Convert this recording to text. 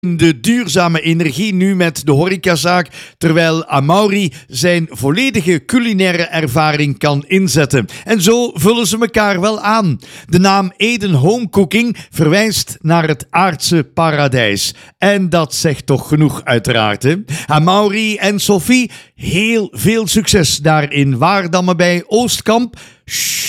de duurzame energie nu met de horecazaak, terwijl Amaury zijn volledige culinaire ervaring kan inzetten. En zo vullen ze elkaar wel aan. De naam Eden Home Cooking verwijst naar het aardse paradijs. En dat zegt toch genoeg uiteraard, hè? Amaury en Sophie, heel veel succes daar in Waardamme bij Oostkamp.